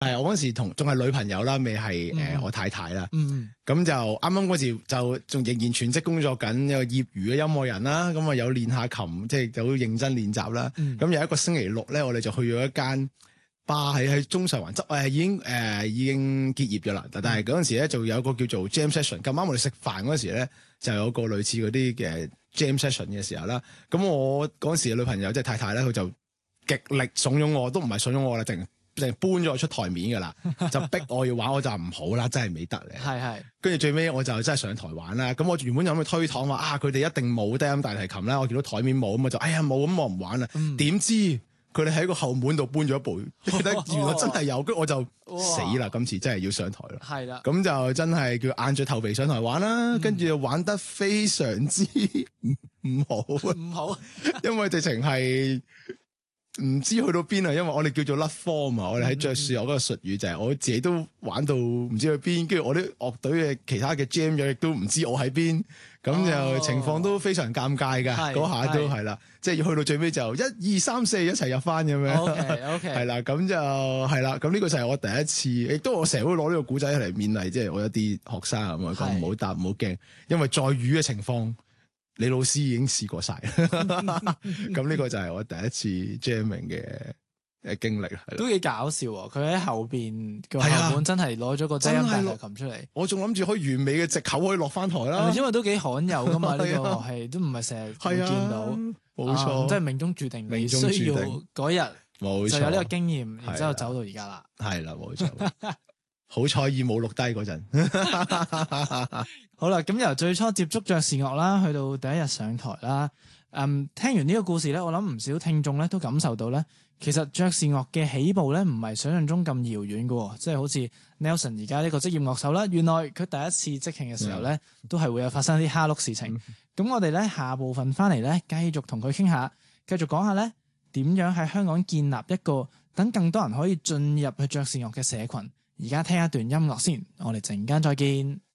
係我嗰時仲係女朋友啦，未係我太太啦。咁就啱啱嗰時就仲仍然全職工作緊，有業餘嘅音樂人啦。咁啊有練下琴，即係有認真練習啦。咁有一個星期六咧，我哋就去咗一間吧喺中上環執，已經結業咗啦。但係嗰陣時咧就有一個叫做 Jam Session。咁啱我哋食飯嗰時咧就有個類似嗰啲嘅 Jam Session 嘅時候啦。咁我嗰陣時嘅女朋友即係太太咧，佢就極力慫恿我，都唔係慫恿我啦，淨搬咗出台面噶啦，就逼我要玩，我就唔好啦，真係未得咧。係。跟住最尾我就真係上台玩啦。咁我原本有咁去推搪話佢哋一定冇低音大提琴啦。我見到台面冇咁就冇，咁我唔玩啦。點知佢哋喺個後門度搬咗一步，原來真係有，跟住我就死啦！今次真係要上台啦。係啦。咁就真係叫硬着頭皮上台玩啦。跟住玩得非常之唔好，因為直情係。唔知去到邊啊，因為我哋叫做甩 form 啊，我哋喺爵士樂嗰個術語就係我自己都玩到唔知去邊，跟住我啲樂隊嘅其他嘅 jam 友亦都唔知我喺邊，咁就情況都非常尷尬噶，嗰下都係啦，即係要去到最尾就1、2、3、4一齊入翻咁樣。OK， 係啦，咁就係啦，咁呢個就係我第一次，亦都我成日會攞呢個古仔嚟勉勵，即係我有啲學生咁啊，講唔好答，唔好驚，因為在雨嘅情況。李老師已經試過晒，咁呢個就係我第一次 jamming 嘅經歷， 都幾搞笑喎！佢喺後邊個後門真係攞咗個低音大提琴出嚟， 我仲諗住可以完美嘅藉口可以落翻台啦， 因為都幾罕有噶嘛，呢個樂器都唔係成日會見到， 冇錯， 即係命中注定，你需要嗰日就有呢個經驗，然之後走到而家啦， 係啦，冇錯。好彩意冇錄低嗰陣。 好啦，咁由最初接觸爵士樂啦，去到第一日上台啦，聽完呢個故事咧，我諗唔少聽眾咧都感受到咧，其實爵士樂嘅起步咧唔係想象中咁遙遠嘅，即係好似 Nelson 而家呢個職業樂手啦，原來佢第一次即興嘅時候咧，都係會有發生啲蝦碌事情。咁我哋咧下部分翻嚟咧，繼續同佢傾下，繼續講下咧點樣喺香港建立一個等更多人可以進入去爵士樂嘅社群。而家聽一段音樂先，我哋陣間再見。